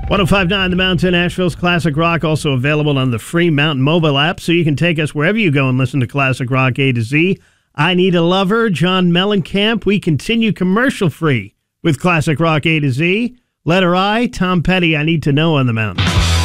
1059 The Mountain, Asheville's Classic Rock, also available on the free Mountain mobile app, so you can take us wherever you go and listen to Classic Rock A to Z. I Need a Lover, John Mellencamp. We continue commercial-free with Classic Rock A to Z. Letter I, Tom Petty, I Need to Know on the Mountain.